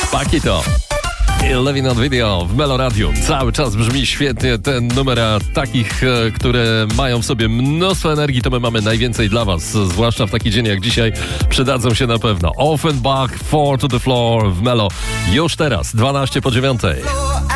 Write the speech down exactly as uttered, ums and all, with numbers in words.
Paquito i Living on Video w Melo Radio. Cały czas brzmi świetnie ten numer, a takich, które mają w sobie mnóstwo energii, to my mamy najwięcej dla was, zwłaszcza w taki dzień jak dzisiaj, przydadzą się na pewno. Offenbach, Four to the Floor w Melo. Już teraz, dwanaście po dziewiątej.